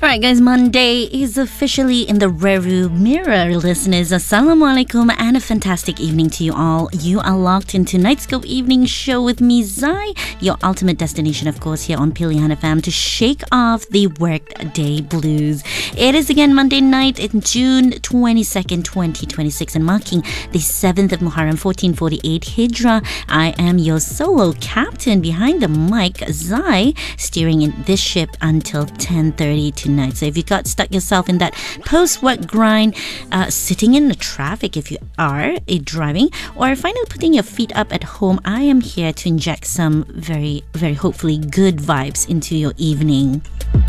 Alright guys, Monday is officially in the rearview mirror, listeners. Assalamu alaikum and a fantastic evening to you all. You are locked into Nightscope Evening Show with me, Zai, your ultimate destination, of course, here on Pilihan FM to shake off the workday blues. It is again Monday night in June 22nd, 2026, and marking the 7th of Muharram, 1448 Hijrah. I am your solo captain behind the mic, Zai, steering in this ship until 10:30 tonight. So if you got stuck yourself in that post-work grind, sitting in the traffic if you are driving, or finally putting your feet up at home, I am here to inject some very, very hopefully good vibes into your evening.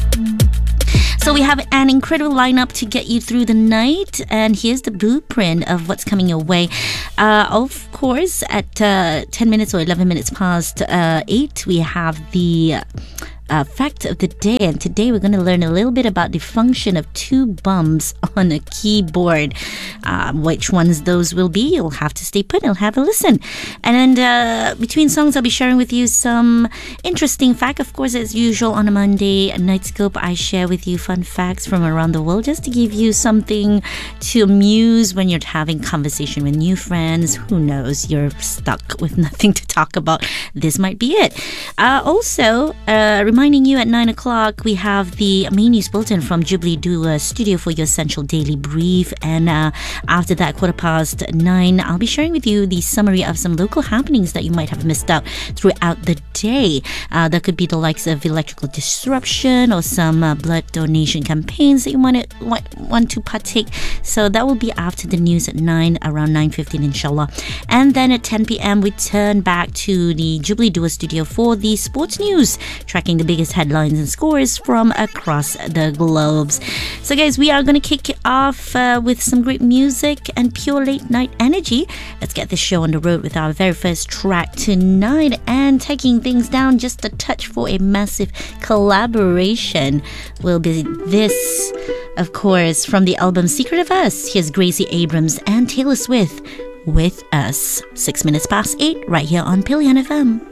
So we have an incredible lineup to get you through the night, and here's the blueprint of what's coming your way. Of course, at 10 minutes or 11 minutes past 8, we have the fact of the day, and today we're going to learn a little bit about the function of two bumps on a keyboard. Which ones those will be, you'll have to stay put and have a listen. And between songs, I'll be sharing with you some interesting fact. Of course, as usual on a Monday Nightscope, I share with you fun facts from around the world just to give you something to amuse when you're having conversation with new friends. Who knows, you're stuck with nothing to talk about. This might be it. Also, reminding you at 9 o'clock, we have the main news bulletin from Jubilee Dua Studio for your essential daily brief. And after that, 9:15, I'll be sharing with you the summary of some local happenings that you might have missed out throughout the day. That could be the likes of electrical disruption or some blood donation campaigns that you want to partake. So that will be after the news at 9, around 9:15, inshallah. And then at 10 p.m, we turn back to the Jubilee Dua Studio for the sports news, tracking the biggest headlines and scores from across the globes. So guys, we are going to kick it off with some great music and pure late night energy. Let's get this show on the road with our very first track tonight, and taking things down just a touch for a massive collaboration will be this, of course, from the album Secret of Us. Here's Gracie Abrams and Taylor Swift with Us. 6 minutes past 8 right here on Pilihan FM.